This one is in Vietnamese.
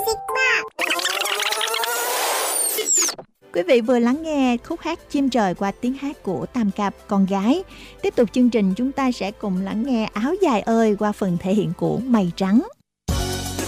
Quý vị vừa lắng nghe khúc hát Chim Trời qua tiếng hát của Tam Ca Con Gái. Tiếp tục chương trình chúng ta sẽ cùng lắng nghe Áo Dài Ơi qua phần thể hiện của Mây Trắng.